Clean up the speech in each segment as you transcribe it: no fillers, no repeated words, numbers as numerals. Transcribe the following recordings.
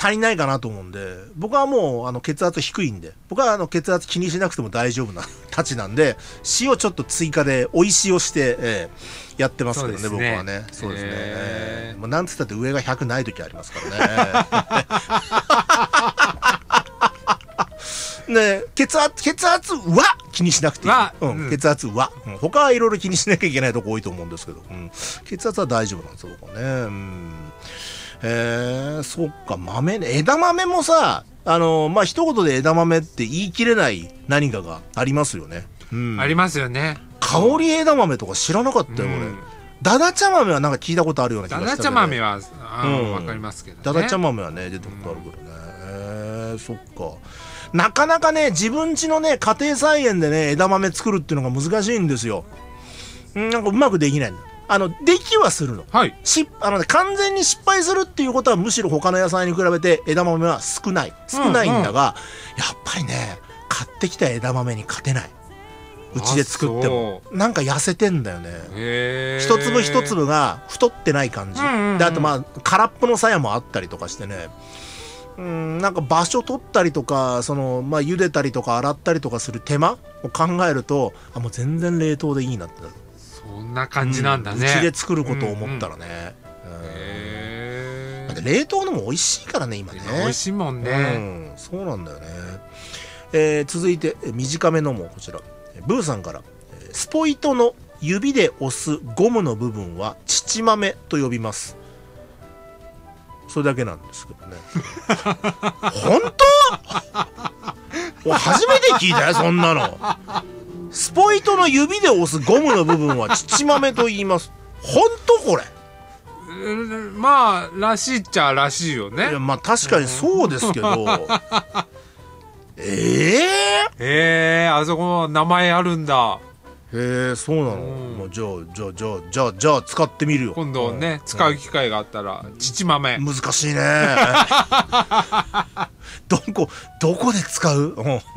足りないかなと思うんで、僕はもう血圧低いんで、僕は血圧気にしなくても大丈夫なたちなんで、塩ちょっと追加で追い塩して、やってますけどね、僕はね。そうですね。もうなんつったって上が100ない時ありますからね。ね、血圧は気にしなくていい。血圧は、他はいろいろ気にしなきゃいけないとこ多いと思うんですけど、血圧は大丈夫なんですよ、僕はね。そっか、豆ね。枝豆もさ、一言で枝豆って言い切れない何かがありますよね。 ありますよね。 香り枝豆とか知らなかったよ、俺。だだちゃ豆はなんか聞いたことあるような気がしたけど。 だだちゃ豆は、わかりますけどね。 だだちゃ豆はね、出たことあるけどね。そっか。なかなかね、自分家のね、家庭菜園でね、枝豆作るっていうのが難しいんですよ。なんかうまくできないんだ。できはするの。 はい。 完全に失敗するっていうことはむしろ他の野菜に比べて枝豆は少ないんだが、やっぱりね、買ってきた枝豆に勝てない。うちで作っても。なんか痩せてんだよね。一粒一粒が太ってない感じ。で、あと空っぽの鞘もあったりとかしてね。なんか場所取ったりとか、茹でたりとか洗ったりとかする手間を考えると、もう全然冷凍でいいなってなる。 そんな感じなんだね。 うちで作ることを思ったらね。冷凍のも美味しいからね、今ね。 美味しいもんね。 そうなんだよね。続いて短めのもこちら。ブーさんから、スポイトの指で押すゴムの部分は乳豆と呼びます。それだけなんですけどね。本当？初めて聞いたよ、そんなの。スポイトの指で押すゴムの部分は乳豆と言います。本当これ？ まあらしいっちゃらしいよね。 いや、まあ確かにそうですけど。 あそこ名前あるんだ。 へえ、そうなの。じゃあ使ってみるよ。 今度ね、使う機会があったら乳豆。 難しいね。どこで使う？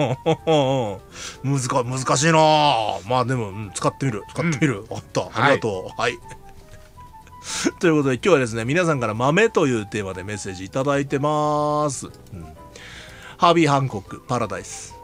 難しいな。まあでも、使ってみる。あった。ありがとう。はい。ということで今日はですね、皆さんから豆というテーマでメッセージいただいてます。ハービー・ハンコック、パラダイス。